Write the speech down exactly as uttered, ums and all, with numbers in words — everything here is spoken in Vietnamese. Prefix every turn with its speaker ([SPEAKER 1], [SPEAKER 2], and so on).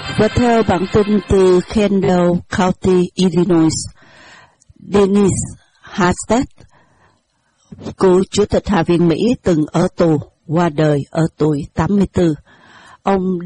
[SPEAKER 1] Và theo bản tin từ Kendall County, Illinois, Dennis Hastert, cựu Chủ tịch Hạ viện Mỹ từng ở tù, qua đời ở tuổi tám mươi tư. Ông